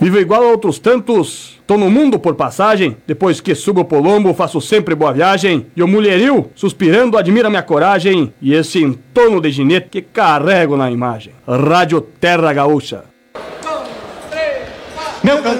Vivo igual a outros tantos, tô no mundo por passagem. Depois que subo o Polombo, faço sempre boa viagem. E o mulherio, suspirando, admira minha coragem e esse entorno de ginete que carrego na imagem. Rádio Terra Gaúcha. Meu